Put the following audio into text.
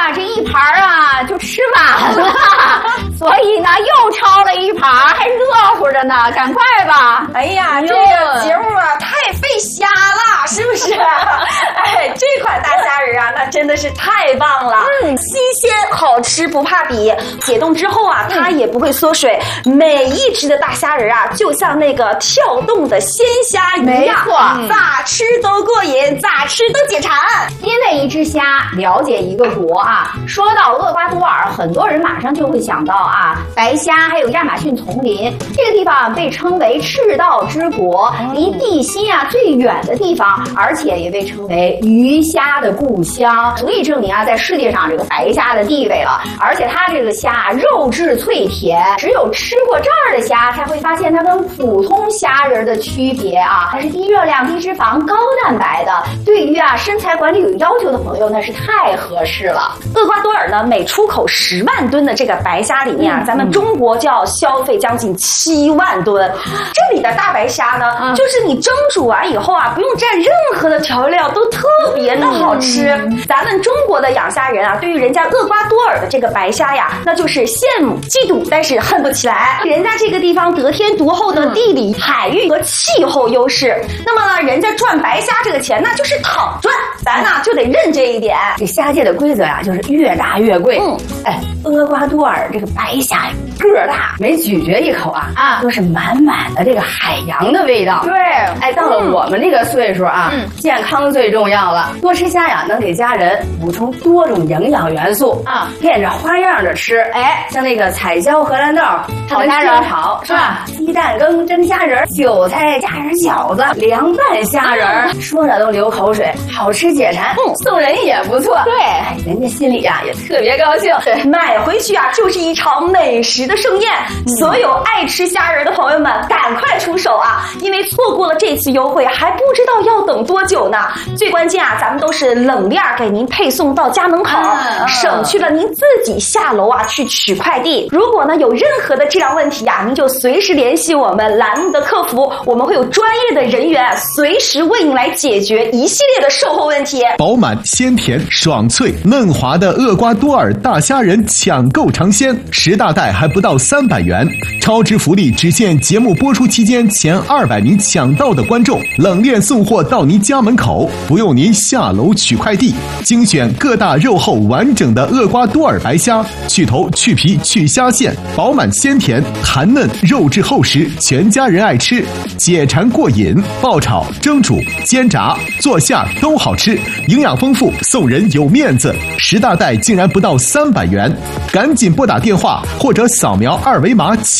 啊，这一盘啊就吃完了，所以呢又焯了一盘，还热乎着呢，赶快吧！ 哎呀，这个节目啊太费虾了，是不是？哎，这款大虾仁啊，那真的是太棒了，新鲜好吃不怕比，解冻之后啊，它也不会缩水，每一只的大虾仁啊，就像那个跳动的鲜虾一样， 没错， 咋吃都过瘾，咋吃都解馋。 因为一只虾了解一个国啊。说到厄瓜多尔，很多人马上就会想到啊，白虾还有亚马逊丛林，这个地方被称为赤道之国，离地心啊最远的地方，而且也被称为鱼虾的故乡，足以证明啊，在世界上这个白虾的地位了。而且它这个虾肉质脆甜，只有吃过这儿的虾才会发现它跟普通虾仁的区别啊，它是低热量、低脂肪、高蛋白的，对于啊身材管理有要求的朋友那是太合适了。 厄瓜多尔呢，每出口10万吨的这个白虾里面啊，咱们中国就要消费将近7万吨。这里的大白虾呢，就是你蒸煮完以后啊，不用蘸任何的调料，都特别的好吃。咱们中国的养虾人啊，对于人家厄瓜多尔的这个白虾呀，那就是羡慕、嫉妒，但是恨不起来。人家这个地方得天独厚的地理、海域和气候优势，那么呢，人家赚白虾这个钱那就是躺赚，咱呢就得认这一点。 这虾界的规则呀，就是越大越贵。哎，厄瓜多尔这个白虾个儿大，每咀嚼一口啊，都是满满的这个海洋的味道。 对， 哎，到了我们这个岁数啊，健康最重要了。多吃虾呀，能给家人补充多种营养元素啊，变着花样的吃。哎，像那个彩椒荷兰豆炒虾仁炒是吧？鸡蛋羹蒸虾仁，韭菜虾仁饺子，凉拌虾仁，说着都流口水，好吃解馋。送人也不错。对，人家心里呀也特别高兴。 对，买回去啊就是一场美食的盛宴。所有爱吃虾仁的朋友们，赶快出手啊！因为错过了这次优惠，还不知道要等多久呢。最关键啊，咱们都是冷链给您配送到家门口，省去了您自己下楼啊去取快递。如果呢有任何的质量问题啊，您就随时联系我们栏目的客服，我们会有专业的人员随时为您来解决一系列的售后问题。 饱满、鲜甜、爽脆、嫩滑的厄瓜多尔大虾仁抢购尝鲜，10大袋还不到300元，超值福利只限节目播出期间前200名抢到的观众，冷链送货到您家门口，不用您下楼取快递。精选各大肉厚完整的厄瓜多尔白虾，去头、去皮、去虾线，饱满鲜甜，弹嫩肉质厚实，全家人爱吃，解馋过瘾。爆炒、蒸煮、煎炸、做馅都好吃，营养丰富，送人有面子。10大袋竟然不到300元，赶紧拨打电话或者扫描2维码抢